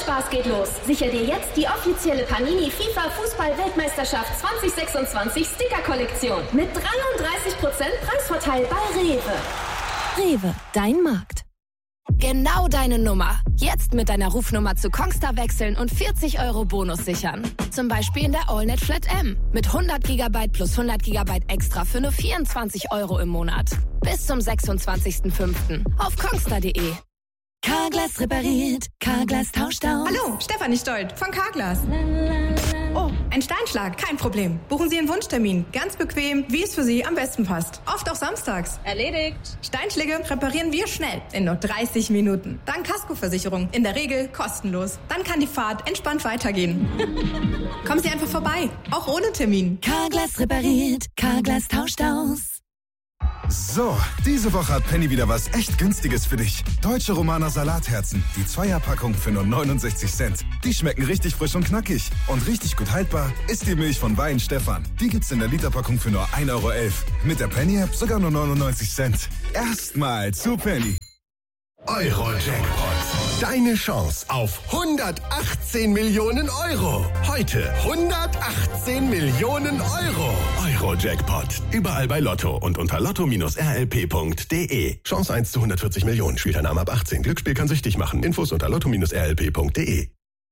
Spaß geht los. Sicher dir jetzt die offizielle Panini FIFA Fußball-Weltmeisterschaft 2026 Sticker-Kollektion. Mit 33% Preisvorteil bei Rewe. Rewe, dein Markt. Genau deine Nummer. Jetzt mit deiner Rufnummer zu Kongstar wechseln und 40 € Bonus sichern. Zum Beispiel in der AllNet Flat M. Mit 100 GB plus 100 GB extra für nur 24 € im Monat. Bis zum 26.05. auf kongstar.de. Carglass repariert, Carglass tauscht aus. Hallo, Stefanie Stolt von Carglass. Oh, ein Steinschlag, kein Problem. Buchen Sie einen Wunschtermin. Ganz bequem, wie es für Sie am besten passt. Oft auch samstags. Erledigt. Steinschläge reparieren wir schnell, in nur 30 Minuten. Dank Kaskoversicherung, in der Regel kostenlos. Dann kann die Fahrt entspannt weitergehen. Kommen Sie einfach vorbei, auch ohne Termin. Carglass repariert, Carglass tauscht aus. So, diese Woche hat Penny wieder was echt Günstiges für dich. Deutsche Romaner Salatherzen, die Zweierpackung für nur 69 Cent. Die schmecken richtig frisch und knackig. Und richtig gut haltbar ist die Milch von Wein Stefan. Die gibt's in der Literpackung für nur 1,11 €. Mit der Penny-App sogar nur 99 Cent. Erstmal zu Penny. Euro-Jackpot. Deine Chance auf 118 Millionen €. Heute 118 Millionen €. Euro-Jackpot. Überall bei Lotto und unter lotto-rlp.de. Chance 1 zu 140 Millionen. Spielteilnahme ab 18. Glücksspiel kann süchtig machen. Infos unter lotto-rlp.de.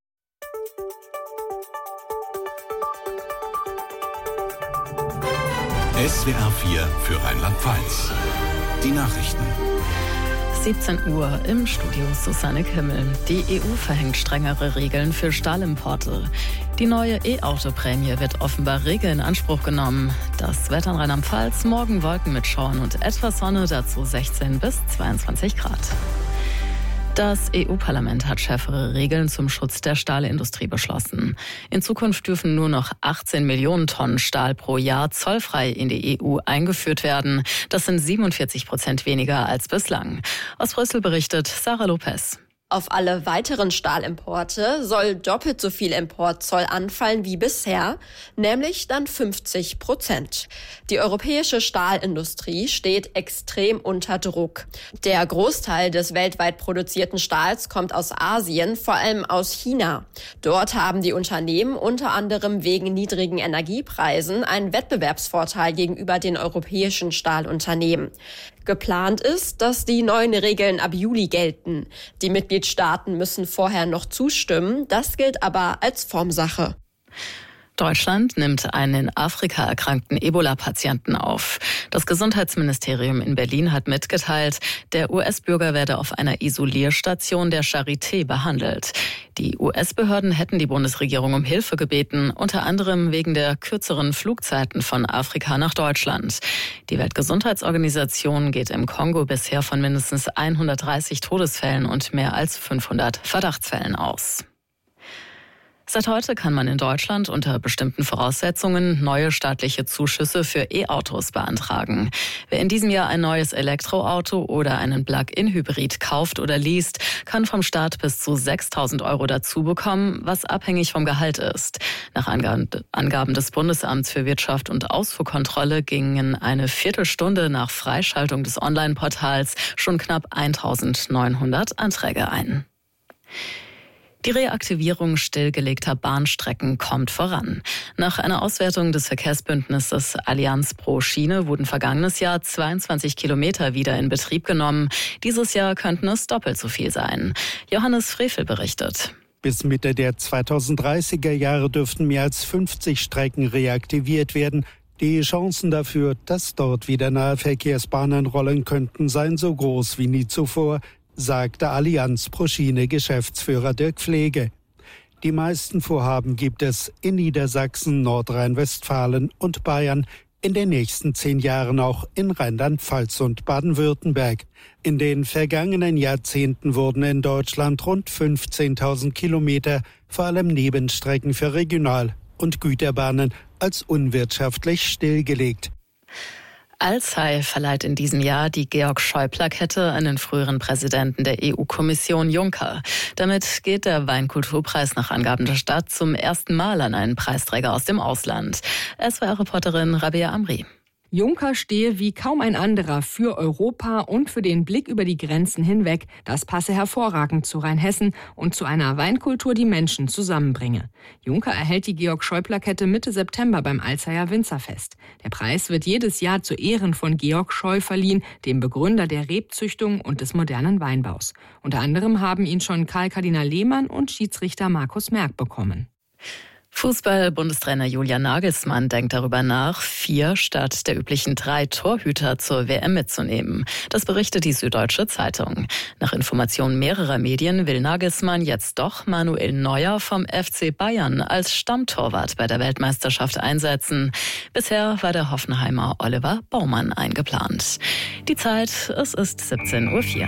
SWR 4 für Rheinland-Pfalz. Die Nachrichten. 17 Uhr im Studio Susanne Kimmel. Die EU verhängt strengere Regeln für Stahlimporte. Die neue E-Auto-Prämie wird offenbar rege in Anspruch genommen. Das Wetter in Rheinland-Pfalz, morgen Wolken mit Schauern und etwas Sonne, dazu 16 bis 22 Grad. Das EU-Parlament hat schärfere Regeln zum Schutz der Stahlindustrie beschlossen. In Zukunft dürfen nur noch 18 Millionen Tonnen Stahl pro Jahr zollfrei in die EU eingeführt werden. Das sind 47% weniger als bislang. Aus Brüssel berichtet Sarah Lopez. Auf alle weiteren Stahlimporte soll doppelt so viel Importzoll anfallen wie bisher, nämlich dann 50%. Die europäische Stahlindustrie steht extrem unter Druck. Der Großteil des weltweit produzierten Stahls kommt aus Asien, vor allem aus China. Dort haben die Unternehmen unter anderem wegen niedrigen Energiepreisen einen Wettbewerbsvorteil gegenüber den europäischen Stahlunternehmen. Geplant ist, dass die neuen Regeln ab Juli gelten. Die Mitgliedstaaten müssen vorher noch zustimmen. Das gilt aber als Formsache. Deutschland nimmt einen in Afrika erkrankten Ebola-Patienten auf. Das Gesundheitsministerium in Berlin hat mitgeteilt, der US-Bürger werde auf einer Isolierstation der Charité behandelt. Die US-Behörden hätten die Bundesregierung um Hilfe gebeten, unter anderem wegen der kürzeren Flugzeiten von Afrika nach Deutschland. Die Weltgesundheitsorganisation geht im Kongo bisher von mindestens 130 Todesfällen und mehr als 500 Verdachtsfällen aus. Seit heute kann man in Deutschland unter bestimmten Voraussetzungen neue staatliche Zuschüsse für E-Autos beantragen. Wer in diesem Jahr ein neues Elektroauto oder einen Plug-in-Hybrid kauft oder least, kann vom Staat bis zu 6.000 € dazu bekommen, was abhängig vom Gehalt ist. Nach Angaben des Bundesamts für Wirtschaft und Ausfuhrkontrolle gingen eine Viertelstunde nach Freischaltung des Online-Portals schon knapp 1.900 Anträge ein. Die Reaktivierung stillgelegter Bahnstrecken kommt voran. Nach einer Auswertung des Verkehrsbündnisses Allianz pro Schiene wurden vergangenes Jahr 22 Kilometer wieder in Betrieb genommen. Dieses Jahr könnten es doppelt so viel sein. Johannes Frevel berichtet. Bis Mitte der 2030er Jahre dürften mehr als 50 Strecken reaktiviert werden. Die Chancen dafür, dass dort wieder Nahverkehrsbahnen rollen könnten, seien so groß wie nie zuvor, sagte Allianz pro Schiene Geschäftsführer Dirk Pflege. Die meisten Vorhaben gibt es in Niedersachsen, Nordrhein-Westfalen und Bayern, in den nächsten 10 Jahren auch in Rheinland-Pfalz und Baden-Württemberg. In den vergangenen Jahrzehnten wurden in Deutschland rund 15.000 Kilometer, vor allem Nebenstrecken für Regional- und Güterbahnen, als unwirtschaftlich stillgelegt. Alzey verleiht in diesem Jahr die Georg-Schäuble-Kette an den früheren Präsidenten der EU-Kommission Juncker. Damit geht der Weinkulturpreis nach Angaben der Stadt zum ersten Mal an einen Preisträger aus dem Ausland. SWR-Reporterin Rabea Amri. Juncker stehe wie kaum ein anderer für Europa und für den Blick über die Grenzen hinweg. Das passe hervorragend zu Rheinhessen und zu einer Weinkultur, die Menschen zusammenbringe. Juncker erhält die Georg-Scheu-Plakette Mitte September beim Alzeyer Winzerfest. Der Preis wird jedes Jahr zu Ehren von Georg Scheu verliehen, dem Begründer der Rebzüchtung und des modernen Weinbaus. Unter anderem haben ihn schon Karl Kardinal Lehmann und Schiedsrichter Markus Merck bekommen. Fußball-Bundestrainer Julian Nagelsmann denkt darüber nach, 4 statt der üblichen 3 Torhüter zur WM mitzunehmen. Das berichtet die Süddeutsche Zeitung. Nach Informationen mehrerer Medien will Nagelsmann jetzt doch Manuel Neuer vom FC Bayern als Stammtorwart bei der Weltmeisterschaft einsetzen. Bisher war der Hoffenheimer Oliver Baumann eingeplant. Die Zeit, es ist 17:04 Uhr.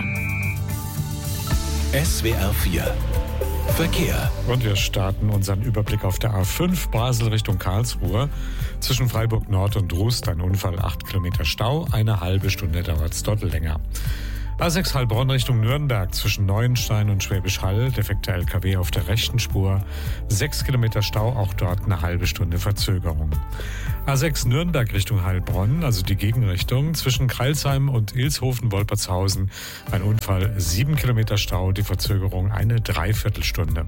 SWR 4 Verkehr. Und wir starten unseren Überblick auf der A5 Basel Richtung Karlsruhe. Zwischen Freiburg Nord und Rust ein Unfall, 8 Kilometer Stau. Eine halbe Stunde dauert es dort länger. A6 Heilbronn Richtung Nürnberg zwischen Neuenstein und Schwäbisch Hall. Defekter LKW auf der rechten Spur. 6 Kilometer Stau, auch dort eine halbe Stunde Verzögerung. A6 Nürnberg Richtung Heilbronn, also die Gegenrichtung, zwischen Crailsheim und Ilshofen-Wolpertshausen. Ein Unfall, 7 Kilometer Stau, die Verzögerung eine Dreiviertelstunde.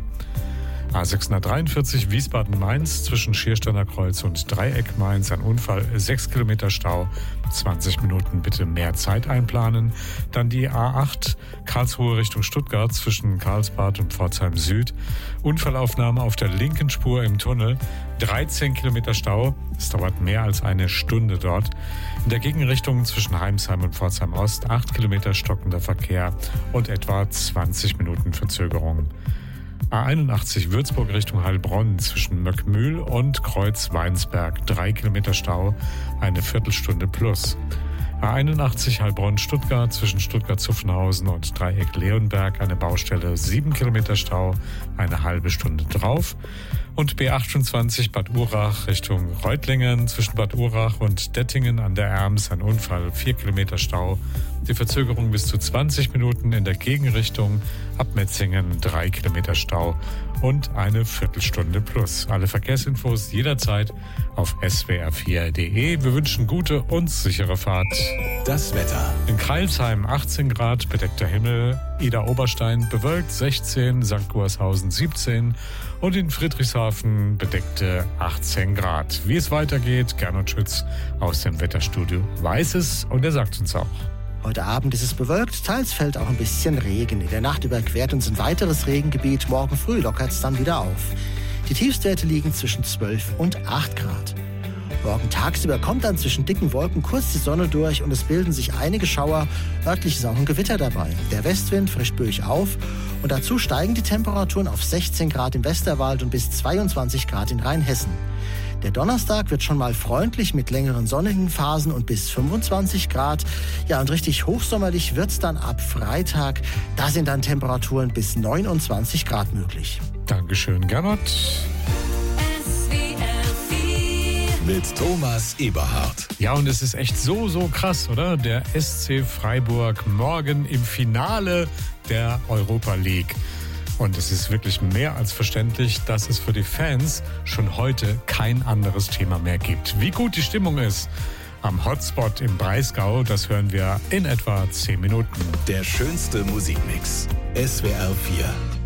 A643 Wiesbaden-Mainz zwischen Schiersteiner Kreuz und Dreieck Mainz. Ein Unfall, 6 Kilometer Stau, 20 Minuten bitte mehr Zeit einplanen. Dann die A8 Karlsruhe Richtung Stuttgart zwischen Karlsbad und Pforzheim Süd. Unfallaufnahme auf der linken Spur im Tunnel, 13 Kilometer Stau. Es dauert mehr als eine Stunde dort. In der Gegenrichtung zwischen Heimsheim und Pforzheim Ost 8 Kilometer stockender Verkehr und etwa 20 Minuten Verzögerung. A81 Würzburg Richtung Heilbronn zwischen Möckmühl und Kreuz-Weinsberg. 3 Kilometer Stau, eine Viertelstunde plus. A81 Heilbronn-Stuttgart zwischen Stuttgart-Zuffenhausen und Dreieck-Leonberg. Eine Baustelle, 7 Kilometer Stau, eine halbe Stunde drauf. Und B28 Bad Urach Richtung Reutlingen zwischen Bad Urach und Dettingen an der Erms. Ein Unfall, 4 Kilometer Stau. Die Verzögerung bis zu 20 Minuten in der Gegenrichtung. Ab Metzingen 3 Kilometer Stau und eine Viertelstunde plus. Alle Verkehrsinfos jederzeit auf swr4.de. Wir wünschen gute und sichere Fahrt. Das Wetter. In Crailsheim 18 Grad, bedeckter Himmel. Idar-Oberstein bewölkt 16, St. Goarshausen 17 und in Friedrichshafen bedeckte 18 Grad. Wie es weitergeht, Gernot Schütz aus dem Wetterstudio weiß es und er sagt uns auch. Heute Abend ist es bewölkt, teils fällt auch ein bisschen Regen. In der Nacht überquert uns ein weiteres Regengebiet. Morgen früh lockert es dann wieder auf. Die Tiefstwerte liegen zwischen 12 und 8 Grad. Morgen tagsüber kommt dann zwischen dicken Wolken kurz die Sonne durch und es bilden sich einige Schauer. Örtlich ist auch ein Gewitter dabei. Der Westwind frischt böig auf und dazu steigen die Temperaturen auf 16 Grad im Westerwald und bis 22 Grad in Rheinhessen. Der Donnerstag wird schon mal freundlich mit längeren sonnigen Phasen und bis 25 Grad. Ja, und richtig hochsommerlich wird's dann ab Freitag. Da sind dann Temperaturen bis 29 Grad möglich. Dankeschön, Gernot. Mit Thomas Eberhardt. Ja, und es ist echt so krass, oder? Der SC Freiburg morgen im Finale der Europa League. Und es ist wirklich mehr als verständlich, dass es für die Fans schon heute kein anderes Thema mehr gibt. Wie gut die Stimmung ist am Hotspot im Breisgau, das hören wir in etwa 10 Minuten. Der schönste Musikmix. SWR 4.